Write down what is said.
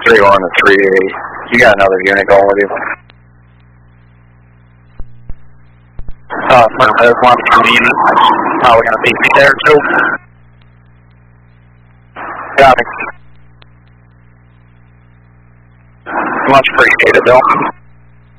3-1 to 3-8. You got another unit going with you. There's one from me. We're going to beat me there too. Got it. Much appreciated, Bill.